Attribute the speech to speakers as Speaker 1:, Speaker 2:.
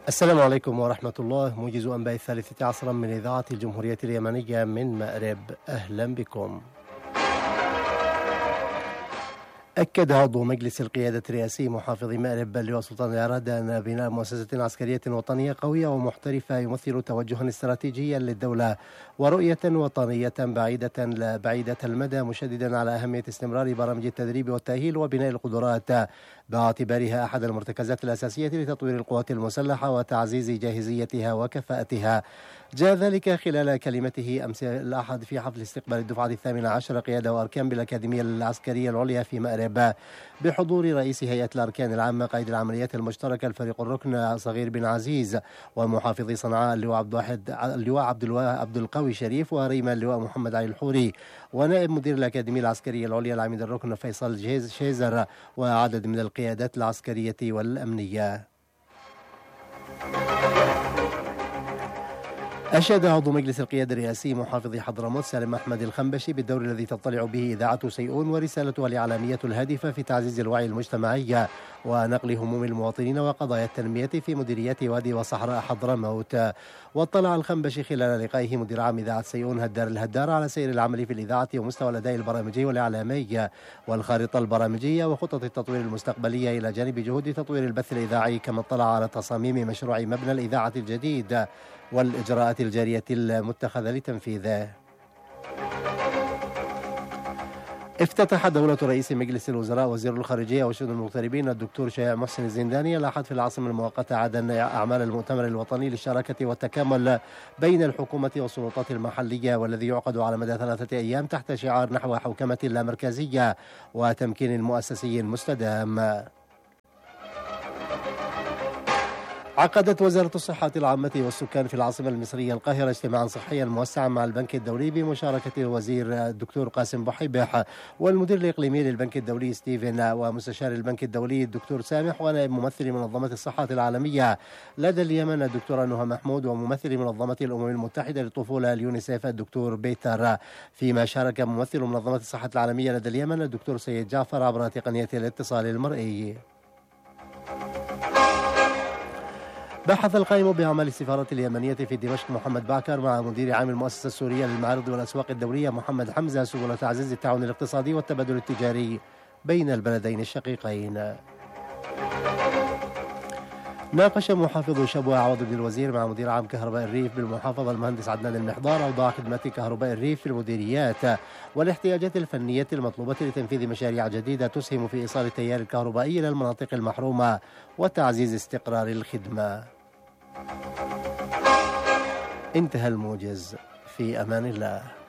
Speaker 1: السلام عليكم ورحمة الله. موجز أنباء 13 من إذاعة الجمهورية اليمنية من مأرب، أهلا بكم. أكد عضو مجلس القيادة الرئاسي محافظ مأرب اللواء سلطان العراد أن بناء مؤسسة عسكرية وطنية قوية ومحترفة يمثل توجها استراتيجيا للدولة ورؤية وطنية بعيدة المدى، مشددا على أهمية استمرار برامج التدريب والتأهيل وبناء القدرات باعتبارها أحد المرتكزات الأساسية لتطوير القوات المسلحة وتعزيز جاهزيتها وكفاءتها. جاء ذلك خلال كلمته أمس الأحد في حفل استقبال الدفعة 18 قيادة وأركان بالأكاديمية العسكرية العليا في مأرب بحضور رئيس هيئة الأركان العامة قائد العمليات المشتركة الفريق الركن صغير بن عزيز، ومحافظ صنعاء اللواء عبد القوي شريف، وريما اللواء محمد علي الحوري، ونائب مدير الأكاديمية العسكرية العليا العميد الركن فيصل شيزر، وعدد من القيادات العسكرية والأمنية. أشاد عضو مجلس القيادة الرئاسي محافظ حضرموت سالم أحمد الخنبشي بالدور الذي تطلع به إذاعة سيئون ورسالتها الإعلامية الهادفة في تعزيز الوعي المجتمعي ونقل هموم المواطنين وقضايا التنمية في مديريات وادي وصحراء حضرموت. واطلع الخنبشي خلال لقائه مدير عام إذاعة سيئون هدار الهدار على سير العمل في الإذاعة ومستوى الأداء البرامجي والإعلامي والخارطة البرامجية وخطط التطوير المستقبلية إلى جانب جهود تطوير البث الإذاعي، كما اطلع على تصاميم مشروع مبنى الإذاعة الجديد والإجراءات الجارية المتخذة لتنفيذه. افتتح دولة رئيس مجلس الوزراء وزير الخارجية وشؤون المغتربين الدكتور شيع محسن الزنداني الأحد في العاصمة المؤقتة عدن أعمال المؤتمر الوطني للشراكة والتكامل بين الحكومة والسلطات المحلية، والذي يعقد على مدى 3 أيام تحت شعار نحو حوكمة لا مركزية وتمكين مؤسسي مستدام. عقدت وزارة الصحة العامة والسكان في العاصمة المصرية القاهرة اجتماعا صحيا موسعا مع البنك الدولي بمشاركة الوزير الدكتور قاسم بحيبح والمدير الإقليمي للبنك الدولي ستيفن ومستشار البنك الدولي الدكتور سامح ونائب ممثل منظمة الصحة العالمية لدى اليمن الدكتورة نهى محمود وممثل منظمة الأمم المتحدة للطفولة اليونيسيف الدكتور بيتر، فيما شارك ممثل منظمة الصحة العالمية لدى اليمن الدكتور سيد جعفر عبر تقنية الاتصال المرئي. بحث القائم بأعمال السفارة اليمنية في دمشق محمد باكر مع مدير عام المؤسسة السورية للمعارض والأسواق الدولية محمد حمزة سبل تعزيز التعاون الاقتصادي والتبادل التجاري بين البلدين الشقيقين. ناقش محافظ شبوة عوض بن الوزير مع مدير عام كهرباء الريف بالمحافظة المهندس عدنان المحضار أوضاع خدمات كهرباء الريف في المديريات والاحتياجات الفنية المطلوبة لتنفيذ مشاريع جديدة تسهم في إيصال التيار الكهربائي إلى المناطق المحرومة وتعزيز استقرار الخدمة. انتهى الموجز، في أمان الله.